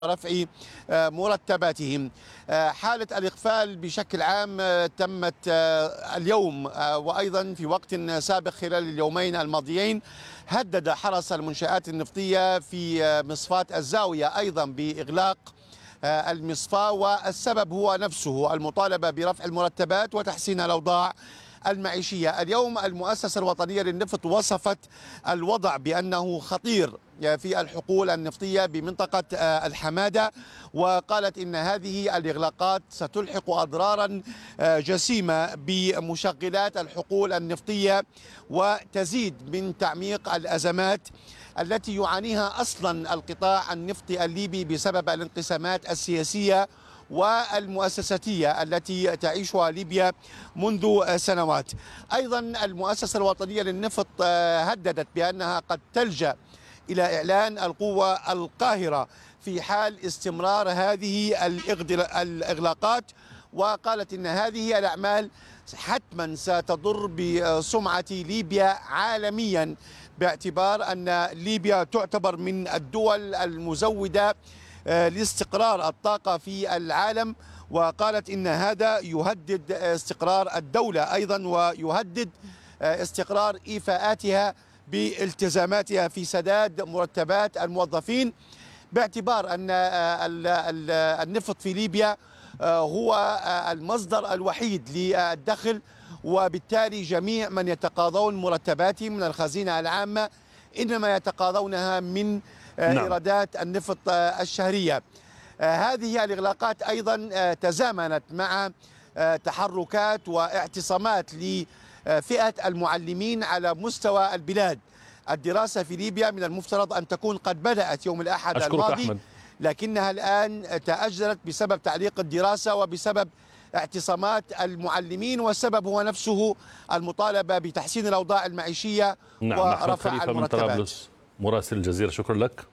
رفع مرتباتهم. حالة الإقفال بشكل عام تمت اليوم وأيضا في وقت سابق خلال اليومين الماضيين. هدد حرس المنشآت النفطية في مصفاة الزاوية أيضا بإغلاق المصفاة، والسبب هو نفسه المطالبة برفع المرتبات وتحسين الأوضاع المعيشية. اليوم المؤسسة الوطنية للنفط وصفت الوضع بأنه خطير في الحقول النفطية بمنطقة الحمادة، وقالت إن هذه الإغلاقات ستلحق أضرارا جسيمة بمشغلات الحقول النفطية وتزيد من تعميق الأزمات التي يعانيها أصلا القطاع النفطي الليبي بسبب الانقسامات السياسية والمؤسساتية التي تعيشها ليبيا منذ سنوات. أيضا المؤسسة الوطنية للنفط هددت بأنها قد تلجأ إلى إعلان القوة القاهرة في حال استمرار هذه الإغلاقات، وقالت إن هذه الأعمال حتما ستضر بسمعة ليبيا عالميا، باعتبار أن ليبيا تعتبر من الدول المزودة لاستقرار الطاقة في العالم، وقالت إن هذا يهدد استقرار الدولة أيضا ويهدد استقرار إيفاءاتها بالتزاماتها في سداد مرتبات الموظفين، باعتبار أن النفط في ليبيا هو المصدر الوحيد للدخل، وبالتالي جميع من يتقاضون مرتباتهم من الخزينة العامة إنما يتقاضونها من إيرادات النفط الشهرية. هذه الإغلاقات أيضا تزامنت مع تحركات واعتصامات لفئة المعلمين على مستوى البلاد. الدراسة في ليبيا من المفترض أن تكون قد بدأت يوم الأحد الماضي، أحمد. لكنها الآن تأجلت بسبب تعليق الدراسة وبسبب اعتصامات المعلمين، والسبب هو نفسه المطالبة بتحسين الأوضاع المعيشية ورفع من المرتبات. طرابلس مراسل الجزيرة، شكرا لك.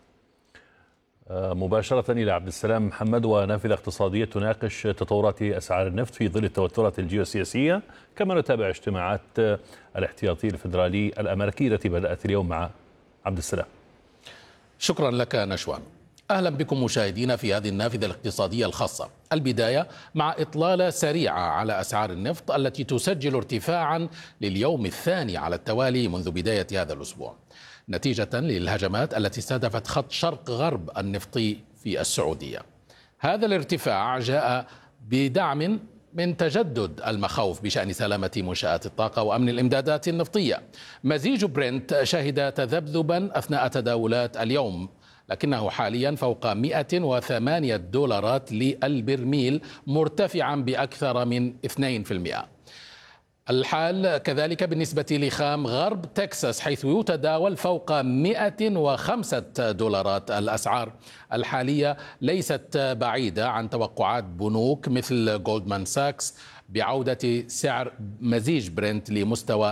مباشرة إلى عبد السلام محمد، ونافذة اقتصادية تناقش تطورات أسعار النفط في ظل التوترات الجيوسياسية، كما نتابع اجتماعات الاحتياطي الفيدرالي الأمريكي التي بدأت اليوم مع عبد السلام. شكرا لك نشوان. أهلا بكم مشاهدينا في هذه النافذة الاقتصادية الخاصة. البداية مع إطلالة سريعة على أسعار النفط التي تسجل ارتفاعا لليوم الثاني على التوالي منذ بداية هذا الأسبوع، نتيجة للهجمات التي استهدفت خط شرق غرب النفطي في السعودية. هذا الارتفاع جاء بدعم من تجدد المخاوف بشأن سلامة منشآت الطاقة وأمن الإمدادات النفطية. مزيج برنت شهد تذبذبا أثناء تداولات اليوم، لكنه حاليا فوق 108 دولارات للبرميل، مرتفعا بأكثر من 2%. الحال كذلك بالنسبة لخام غرب تكساس، حيث يتداول فوق 105 دولارات. الأسعار الحالية ليست بعيدة عن توقعات بنوك مثل جولدمان ساكس بعودة سعر مزيج برنت لمستوى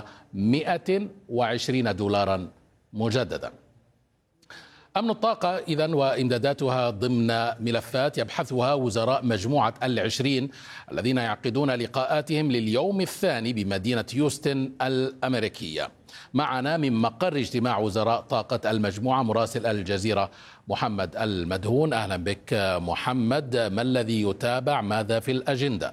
120 دولارا مجددا. أمن الطاقة إذن وإمداداتها ضمن ملفات يبحثها وزراء مجموعة ال20 الذين يعقدون لقاءاتهم لليوم الثاني بمدينة هيوستن الأمريكية. معنا من مقر اجتماع وزراء طاقة المجموعة مراسل الجزيرة محمد المدهون. أهلا بك محمد، ما الذي يتابع؟ ماذا في الأجندة؟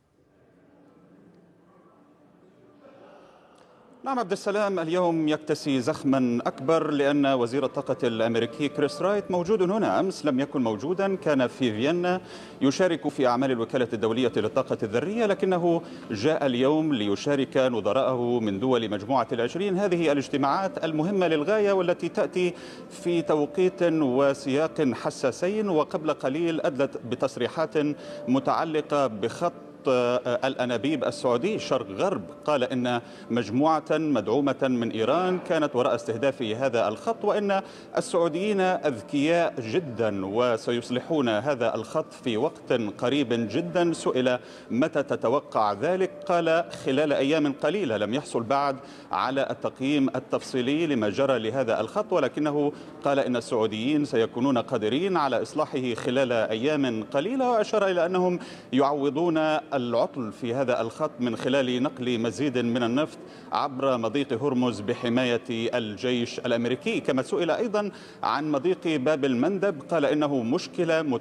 نعم عبد السلام، اليوم يكتسي زخما أكبر لأن وزير الطاقة الأمريكي كريس رايت موجود هنا. أمس لم يكن موجودا، كان في فيينا يشارك في أعمال الوكالة الدولية للطاقة الذرية، لكنه جاء اليوم ليشارك نظراءه من دول مجموعة ال20. هذه الاجتماعات المهمة للغاية والتي تأتي في توقيت وسياق حساسين، وقبل قليل أدلت بتصريحات متعلقة بخط الأنابيب السعودي شرق غرب. قال إن مجموعة مدعومة من إيران كانت وراء استهداف هذا الخط، وإن السعوديين أذكياء جدا وسيصلحون هذا الخط في وقت قريب جدا. سئل متى تتوقع ذلك؟ قال خلال أيام قليلة. لم يحصل بعد على التقييم التفصيلي لما جرى لهذا الخط، ولكنه قال إن السعوديين سيكونون قادرين على إصلاحه خلال أيام قليلة، وأشار إلى أنهم يعوضون العطل في هذا الخط من خلال نقل مزيد من النفط عبر مضيق هرمز بحماية الجيش الأمريكي. كما سئل أيضا عن مضيق باب المندب، قال إنه مشكلة